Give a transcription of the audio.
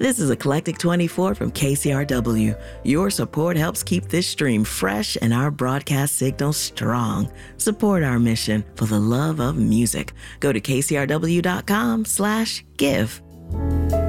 This is Eclectic 24 from KCRW. Your support helps keep this stream fresh and our broadcast signal strong. Support our mission for the love of music. Go to kcrw.com/give.